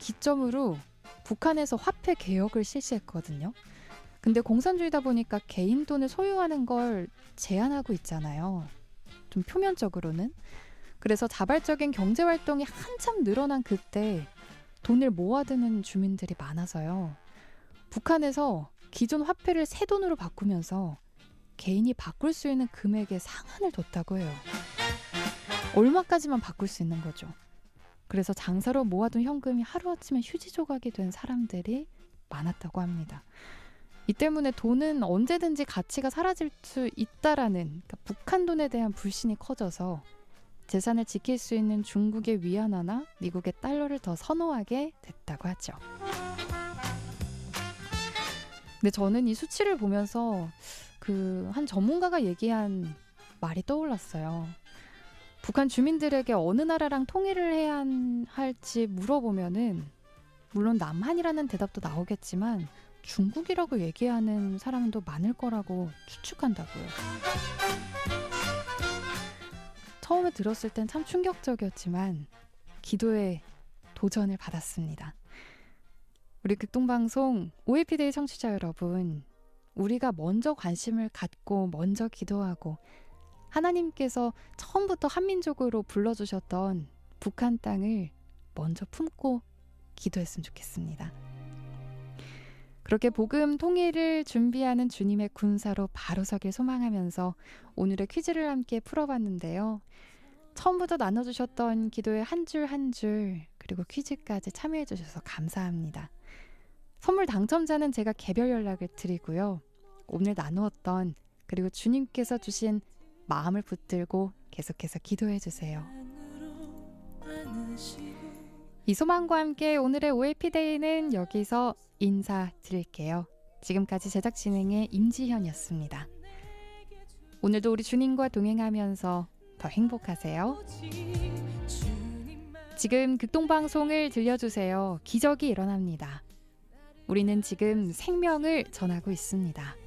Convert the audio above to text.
기점으로 북한에서 화폐 개혁을 실시했거든요. 근데 공산주의다 보니까 개인 돈을 소유하는 걸 제한하고 있잖아요. 좀 표면적으로는. 그래서 자발적인 경제활동이 한참 늘어난 그때 돈을 모아두는 주민들이 많아서요. 북한에서 기존 화폐를 새 돈으로 바꾸면서 개인이 바꿀 수 있는 금액의 상한을 뒀다고 해요. 얼마까지만 바꿀 수 있는 거죠. 그래서 장사로 모아둔 현금이 하루아침에 휴지 조각이 된 사람들이 많았다고 합니다. 이 때문에 돈은 언제든지 가치가 사라질 수 있다라는, 그러니까 북한 돈에 대한 불신이 커져서 재산을 지킬 수 있는 중국의 위안화나 미국의 달러를 더 선호하게 됐다고 하죠. 근데 저는 이 수치를 보면서 한 전문가가 얘기한 말이 떠올랐어요. 북한 주민들에게 어느 나라랑 통일을 해야 할지 물어보면은 물론 남한이라는 대답도 나오겠지만 중국이라고 얘기하는 사람도 많을 거라고 추측한다고요. 처음에 들었을 땐 참 충격적이었지만 기도의 도전을 받았습니다. 우리 극동방송 OAP데이 청취자 여러분, 우리가 먼저 관심을 갖고 먼저 기도하고 하나님께서 처음부터 한민족으로 불러주셨던 북한 땅을 먼저 품고 기도했으면 좋겠습니다. 그렇게 복음 통일을 준비하는 주님의 군사로 바로 서길 소망하면서 오늘의 퀴즈를 함께 풀어봤는데요. 처음부터 나눠주셨던 기도의 한 줄 한 줄, 그리고 퀴즈까지 참여해주셔서 감사합니다. 선물 당첨자는 제가 개별 연락을 드리고요. 오늘 나누었던, 그리고 주님께서 주신 마음을 붙들고 계속해서 기도해주세요. 이 소망과 함께 오늘의 OAP데이는 여기서 인사드릴게요. 지금까지 제작 진행의 임지현이었습니다. 오늘도 우리 주님과 동행하면서 더 행복하세요. 지금 극동방송을 들려주세요. 기적이 일어납니다. 우리는 지금 생명을 전하고 있습니다.